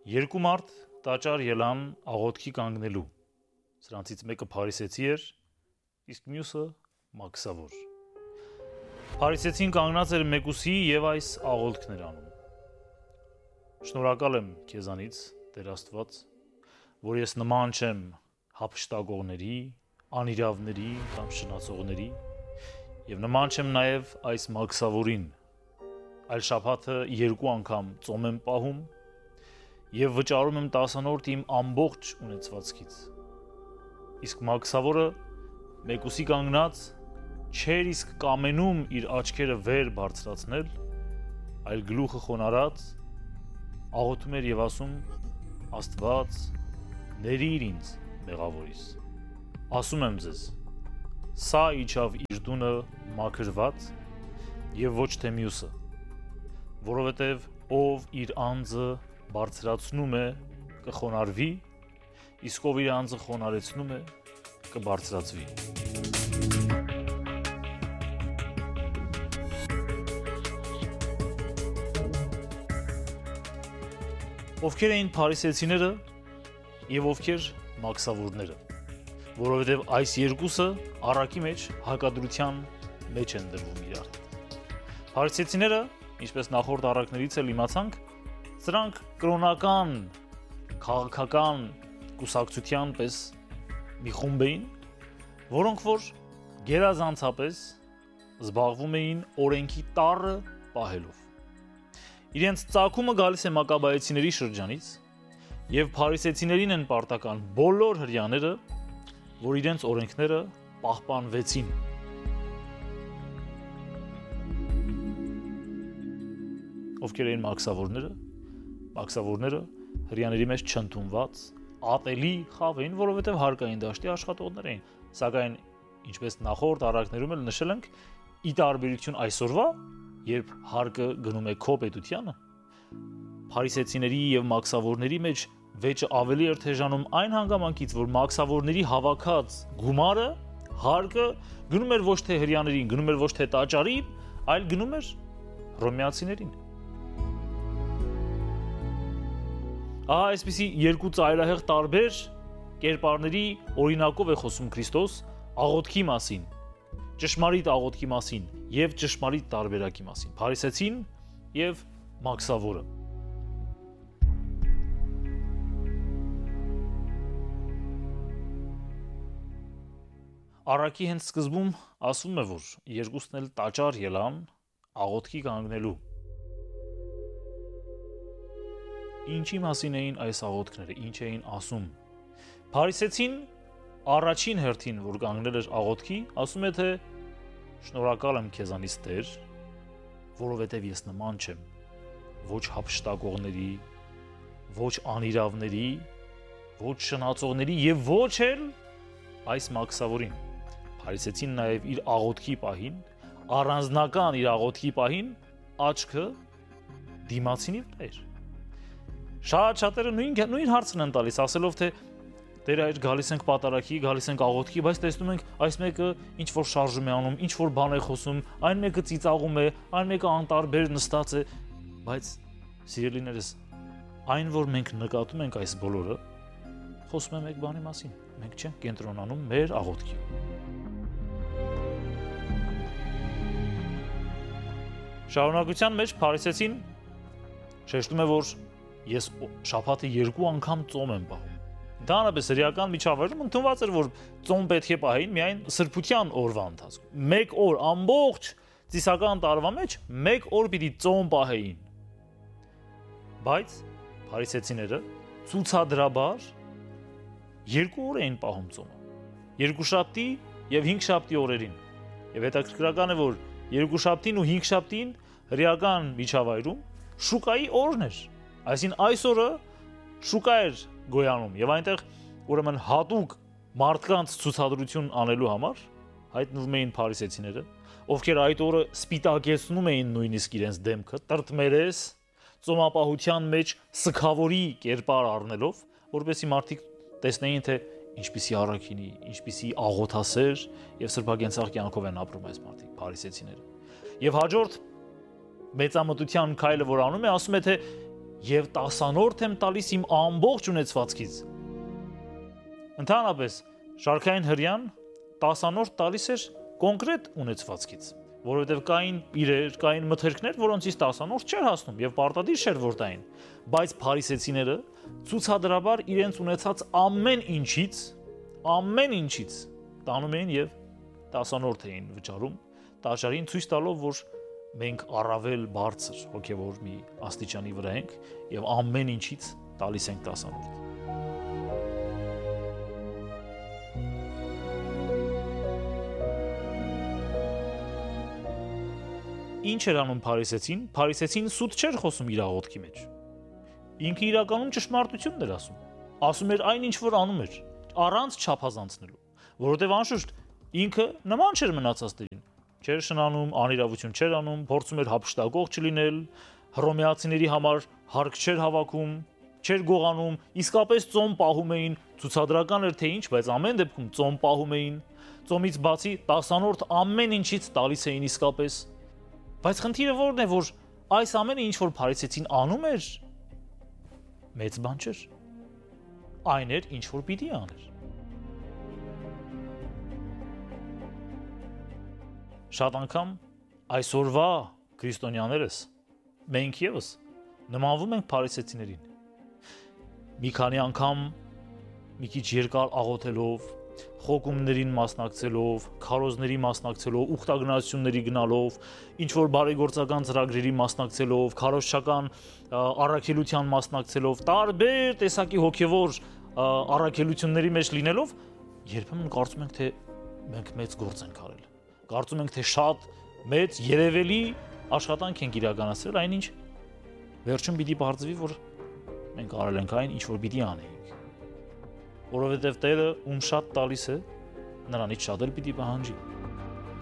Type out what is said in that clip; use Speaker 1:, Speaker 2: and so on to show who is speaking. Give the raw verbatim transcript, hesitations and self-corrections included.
Speaker 1: Երկու մարդ տաճար ելան աղոթքի կանգնելու, սրանցից մեկը փարիսեցի էր, իսկ մյուսը մաքսավոր։ Փարիսեցին կանգնած էր մեկուսի և այս աղոթքն էր անում. Շնորհակալ եմ քեզանից, Տեր Աստված, որ ես նման չեմ հափշտակողների, անիրավների կամ շնացողների, և նման չեմ նաև այս մաքսավորին, այլ շաբաթը երկու անգամ ծոմ եմ պահում և վճարում եմ տասանորդ իմ ամբողջ ունեցվածքից։ Իսկ մաքսավորը մեկուսի կանգնած չէր իսկ կամենում իր աչքերը վեր բարձրացնել, այլ գլուխը խոնարհած աղոթում էր և ասում. Աստված, ներիր ինձ մեղավորիս։ Ասում եմ ձեզ, սա իջավ իր տունը մաքրված և ոչ թե մյուսը, որովհետև ով իր անձը բարձրացնում է, կխոնարհվի, իսկ ով իր անձը խոնարհեցնում է, կբարձրացվի։ Ովքեր էին փարիսեցիները և ովքեր մաքսավորները, որովհետև այս երկուսը առակի մեջ հակադրության մեջ են դրվում իրար հետ։ Փարիսեցիները, ինչպես նախորդ առակներից էլ իմացանք, սրանք կրոնական, քաղաքական կուսակցության պես մի խումբ էին, որոնք որ գերազանցապես զբաղվում էին օրենքի տառը պահելով։ Իրենց ծագումը գալիս է մակաբայեցիների շրջանից և փարիսեցիներին են պարտական բոլոր հրեաները, որ իրենց օրենքները պահպանվեցին։ Ովքեր էին մաքսավորները, մաքսավորները հրեաների մեջ չընդունված, ատելի խավ էին, որովհետև հարկային դաշտի աշխատողներ էին, սակայն ինչպես նախորդ առակներում էլ նշել ենք, ի տարբերություն այսօրվա, երբ հարկը գնում է քո պետությանը, փարիսեցիների և մաքսավորների մեջ վեճը ավելի էր թեժանում այն հանգամանքից, որ մաքսավորների հավաքած գումարը, հարկը գնում էր ոչ թե հրեաներին, գնում էր ոչ թե տաճարին, այլ գնում էր հռոմեացիներին։ Ահա այսպիսի երկու ծայրահեղ տարբեր կերպարների օրինակով է խոսում Քրիստոս աղոթքի մասին, ճշմարիտ աղոթքի մասին և ճշմարիտ տարբերակի մասին, փարիսեցին և մաքսավորը։ Առակի հենց սկզբում ասվում է, որ երկուսն էլ տաճար ելան աղոթքի կանգնելու։ Ինչի մասին էին այս աղոթքները, ինչ էին ասում։ Փարիսեցին առաջին հերթին, որ կանգնել էր աղոթքի, ասում է, թե շնորհակալ եմ քեզանից, Տեր, որովհետև ես նման չեմ ոչ հափշտակողների, ոչ անիրավների, ոչ շնացողների և ոչ էլ այս մաքսավորին։ Փարիսեցին նաև իր աղոթքի պահին, առանձնական իր աղոթքի պահին աչքը դիմացինի վրա էր։ Շատ շատերը նույն, նույն հարցն են տալիս, ասելով, թե Տեր այր գալիս ենք պատարագի, գալիս ենք աղոթքի, բայց տեսնում ենք այս մեկը ինչ որ շարժում է անում, ինչ որ բան է խոսում, այն մեկը ծիծաղում է, այն մեկը անտարբեր նստած է, բայց սիրելիներս, այն որ մենք նկատում ենք այս բոլորը, խոսում է մեկ բանի մասին, մենք չենք կենտրոնանում մեր աղոթքի։ Շարունակության մեջ փարիսեցին շեշտում է, որ ես շաբաթը երկու անգամ ծոմ եմ պահում։ Ընդհանրապես հրեական միջավայրում ընդունված էր, որ ծոմ պետք է պահեին միայն սրբության օրվա ընթացքում։ Մեկ օր ամբողջ ծիսական տարվա մեջ մեկ օր պիտի ծոմ պահեին։ Բայց փարիսեցիները ցուցադրաբար երկու օր էին պահում ծոմը։ Երկուշաբթի եւ հինգշաբթի օրերին։ Եվ հետաքրքրական է, որ երկուշաբթին ու հինգշաբթին հրեական միջավայրում շուկայի օրն էր։ Այսինքն այս օրը շուկա էր գոյանում եւ այնտեղ ուրեմն հատուկ մարդկանց ցուցադրություն անելու համար հայտնվում էին փարիսեցիները, ովքեր այդ օրը սպիտակեցնում էին նույնիսկ իրենց դեմքը, տրտմերես, ծոմապահության մեջ սքավորի կերպար առնելով, որպեսզի մարդիկ տեսնեին, թե ինչպիսի առաքինի, ինչպիսի աղոթասեր եւ սրբագենցաղ կյանքով են ապրում այս մարդիկ, փարիսեցիները։ Եվ հաջորդ մեծամտության քայլը, որ անում է, ասում է, թե եւ տասանորդ եմ տալիս իմ ամբողջ ունեցվածքից։ Ընդհանրապես Շարքային հրյան տասանորդ տալիս էր կոնկրետ ունեցվածքից, որովհետև կային իրեր, կային մթերքներ, որոնցից տասանորդ չէր հասնում եւ պարտադիր չէր որ տային, բայց փարիսեցիները ցուցադրաբար իրենց ունեցած ամեն ինչից, ամեն ինչից տանում էին եւ տասանորդ էին վճարում, տաճարին ցույց տալով, որ մենք առավել բարձր հոգեվոր մի աստիճանի վրա ենք եւ ամեն ինչից տալիս ենք տասանորդ։ Ինչ էր անում փարիսեցին, փարիսեցին սուտ չէր խոսում իր աղոթքի մեջ։ Ինքը իրականում ճշմարտությունն էր ասում։ Ասում էր այն ինչ որ անում էր, առանց չափազանցնելու, որովհետև անշուշտ ինքը նման չէր մնացածներին։ Չէր շնանում, անիրավություն չէր անում, փորձում էր հափշտակող չլինել, հռոմեացիների համար հարկ չէր հավաքում, չէր գողանում, իսկապես ծոմ պահում էին, ցուցադրական էր թե ինչ, բայց ամեն դեպքում ծոմ պահում էին, ծոմից բացի տասանորդ ամեն ինչից տալիս էին իսկապես։ Բայց խնդիրը որն է, որ այս ամենը ինչ որ փարիսեցին անում էր, մեծ բան չէր։ Այն էր ինչ որ պիտի աներ։ Շատ անգամ այսօրվա քրիստոնյաներս մենք եւս նմանվում ենք փարիսեցիներին։ Մի քանի անգամ մի քիչ երկար աղոթելով, խոկումներին մասնակցելով, քարոզների մասնակցելով, ուխտագնացությունների գնալով, ինչ որ բարեգործական ծրագրերի մասնակցելով, քարոզչական առաքելության մասնակցելով, տարբեր տեսակի հոգևոր առաքելությունների մեջ լինելով, երբեմն կարծում ենք, թե մենք մեծ գործ ենք արել։ Կարծում ենք, թե շատ մեծ երևելի աշխատանք ենք իրականացրել, այնինչ վերջում պիտի բարձվի, որ մենք արել ենք այն, ինչ որ պիտի անեինք։ Որովհետև Տերը ում շատ տալիս է, նրանից շատ էլ պիտի պահանջի։